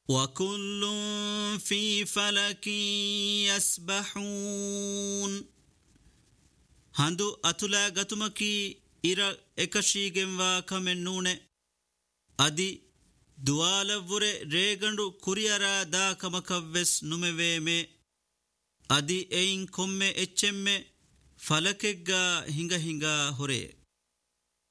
وكل في فلك يسبحون ಹಂದು ಅತುಲಾ ಗತುಮಕಿ ಇರ ಎಕಶೀಗೆಂವಾ ಕಮೆನ್ನೂಣೆ ಅದಿ ದುವಾಲವ್ವುರೆ ರೇಗಂಡು ಕುರಿಯರ ದಾ ಕಮಕವ್ವೆಸ್ ನುಮೆವೇಮೆ ಅದಿ ಎಯಿನ್ ಕೊಮ್ಮೆ ಎಚ್ಚೆಮ್ಮೆ ಫಲಕೆಗ್ಗ ಹಿಂಗ ಹಿಂಗ ಹೊರೆ